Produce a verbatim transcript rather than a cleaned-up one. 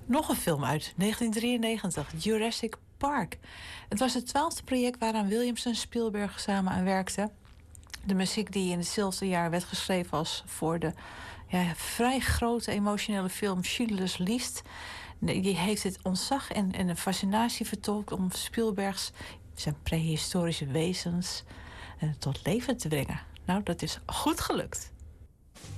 Nog een film uit negentien drieënnegentig, Jurassic Park. Het was het twaalfde project waaraan Williams en Spielberg samen aan werkten. De muziek die in hetzelfde jaar werd geschreven was voor de ja, vrij grote emotionele film Schindler's List. Die heeft het ontzag en, en een fascinatie vertolkt om Spielbergs zijn prehistorische wezens uh, tot leven te brengen. Nou, dat is goed gelukt.